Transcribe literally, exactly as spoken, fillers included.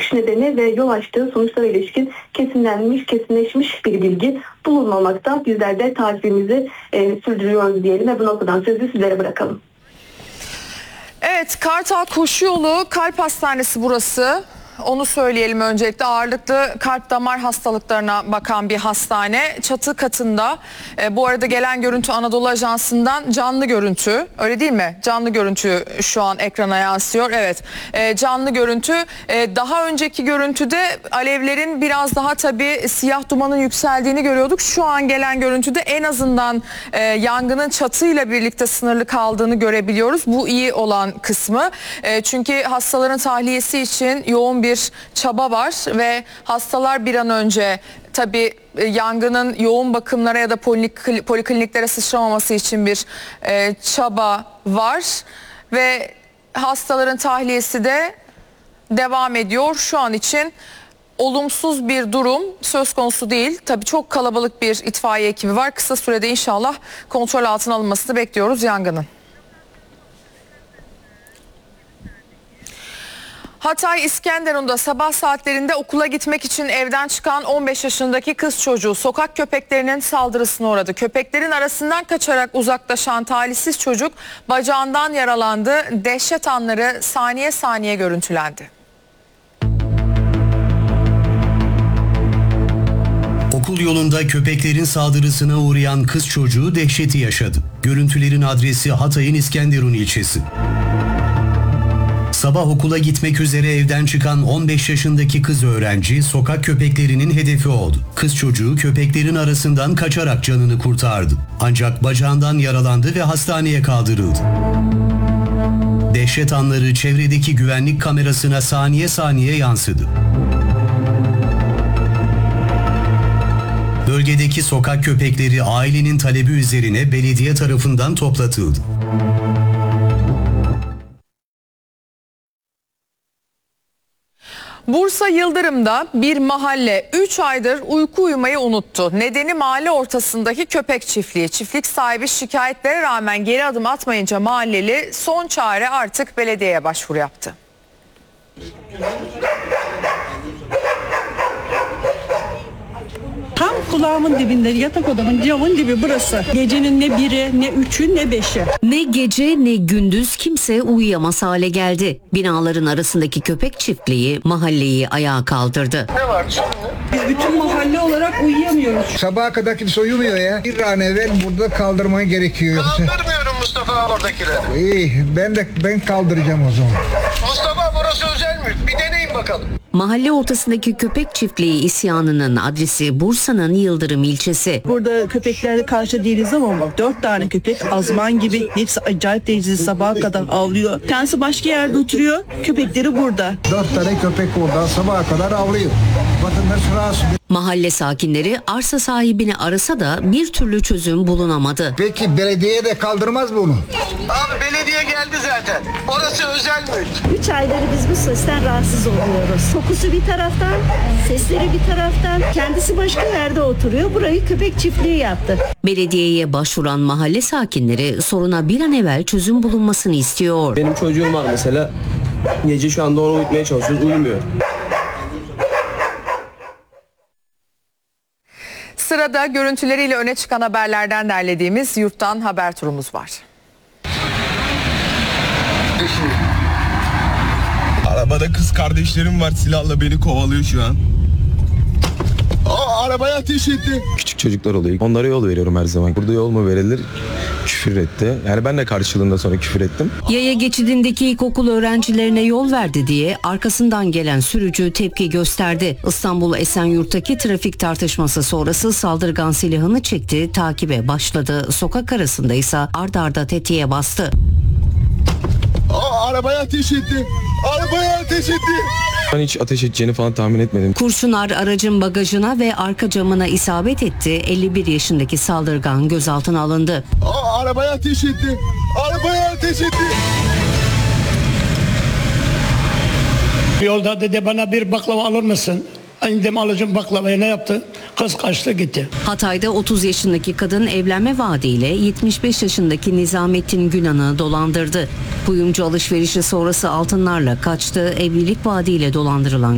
çıkış nedeni ve yol açtığı sonuçlara ilişkin kesinlenmiş, kesinleşmiş bir bilgi bulunmamakta. Bizler de takibimizi e, sürdürüyoruz diyelim ve bu noktadan sözü sizlere bırakalım. Evet, Kartal Koşuyolu Kalp Hastanesi burası. Onu söyleyelim öncelikle. Ağırlıklı kalp damar hastalıklarına bakan bir hastane. Çatı katında. E, bu arada gelen görüntü Anadolu Ajansı'ndan canlı görüntü. Öyle değil mi? Canlı görüntü şu an ekrana yansıyor. Evet, e, canlı görüntü. E, daha önceki görüntüde alevlerin biraz daha tabii siyah dumanın yükseldiğini görüyorduk. Şu an gelen görüntüde en azından e, yangının çatıyla birlikte sınırlı kaldığını görebiliyoruz. Bu iyi olan kısmı. E, çünkü hastaların tahliyesi için yoğun bir bir çaba var ve hastalar bir an önce tabii yangının yoğun bakımlara ya da polikliniklere sıçramaması için bir e, çaba var ve hastaların tahliyesi de devam ediyor. Şu an için olumsuz bir durum söz konusu değil. Tabii çok kalabalık bir itfaiye ekibi var. Kısa sürede inşallah kontrol altına alınmasını bekliyoruz yangının. Hatay İskenderun'da sabah saatlerinde okula gitmek için evden çıkan on beş yaşındaki kız çocuğu sokak köpeklerinin saldırısına uğradı. Köpeklerin arasından kaçarak uzaklaşan talihsiz çocuk bacağından yaralandı. Dehşet anları saniye saniye görüntülendi. Okul yolunda köpeklerin saldırısına uğrayan kız çocuğu dehşeti yaşadı. Görüntülerin adresi Hatay'ın İskenderun ilçesi. Sabah okula gitmek üzere evden çıkan on beş yaşındaki kız öğrenci sokak köpeklerinin hedefi oldu. Kız çocuğu köpeklerin arasından kaçarak canını kurtardı. Ancak bacağından yaralandı ve hastaneye kaldırıldı. Dehşet anları çevredeki güvenlik kamerasına saniye saniye yansıdı. Bölgedeki sokak köpekleri ailenin talebi üzerine belediye tarafından toplatıldı. Bursa Yıldırım'da bir mahalle üç aydır uyku uyumayı unuttu. Nedeni mahalle ortasındaki köpek çiftliği. Çiftlik sahibi şikayetlere rağmen geri adım atmayınca mahalleli son çare artık belediyeye başvuru yaptı. Tam kulağımın dibinde, yatak odamın camın dibi burası. Gecenin ne biri, ne üçü, ne beşi. Ne gece ne gündüz kimse uyuyamaz hale geldi. Binaların arasındaki köpek çiftliği mahalleyi ayağa kaldırdı. Ne var? Biz bütün mahalle olarak uyuyamıyoruz. Sabaha kadar kimse uyumuyor ya. Bir an evvel burada kaldırman gerekiyor. Kaldırmıyorum Mustafa oradakileri. İyi, ben de ben kaldıracağım o zaman. Mustafa burası özel mülk. Bir deneyin bakalım. Mahalle ortasındaki köpek çiftliği isyanının adresi Bursa'nın Yıldırım ilçesi. Burada köpeklerle karşı değiliz ama bak dört tane köpek azman gibi. Hepsi acayip derecede sabaha kadar avlıyor. Bir tanesi başka yerde oturuyor. Köpekleri burada. Dört tane köpek orada sabaha kadar avlıyor. Vatandaş rahatsız. Mahalle sakinleri arsa sahibini arasa da bir türlü çözüm bulunamadı. Peki belediye de kaldırmaz bunu. Abi belediye geldi zaten. Orası özel mülk. Üç aydır biz bu sesten rahatsız oluyoruz. Kokusu bir taraftan, sesleri bir taraftan. Kendisi başka yerde oturuyor. Burayı köpek çiftliği yaptı. Belediyeye başvuran mahalle sakinleri soruna bir an evvel çözüm bulunmasını istiyor. Benim çocuğum var mesela. Gece şu anda onu uyutmaya çalışıyoruz. Uyumuyor. Sırada görüntüleriyle öne çıkan haberlerden derlediğimiz Yurttan haber turumuz var. Arabada kız kardeşlerim var, silahla beni kovalıyor şu an. Aa, arabaya ateş etti. Küçük çocuklar oluyor. Onlara yol veriyorum her zaman. Burada yol mu verilir? Küfür etti. Yani ben de karşılığında sonra küfür ettim. Yaya geçidindeki ilkokul öğrencilerine yol verdi diye arkasından gelen sürücü tepki gösterdi. İstanbul Esenyurt'taki trafik tartışması sonrası saldırgan silahını çekti, takibe başladı. Sokak arasında ise ard arda tetiğe bastı. Aa, arabaya ateş etti. Arabaya ateş etti. Ben hiç ateş edeceğini falan tahmin etmedim. Kurşunlar aracın bagajına ve arka camına isabet etti. elli bir yaşındaki saldırgan gözaltına alındı. Aa, arabaya ateş etti. Arabaya ateş etti. Yolda dedi bana bir baklava alır mısın? İndim alacağım baklavayı, ne yaptı? Kız kaçtı gitti. Hatay'da otuz yaşındaki kadın evlenme vaadiyle yetmiş beş yaşındaki Nizamettin Günan'ı dolandırdı. Kuyumcu alışverişi sonrası altınlarla kaçtı. Evlilik vaadiyle dolandırılan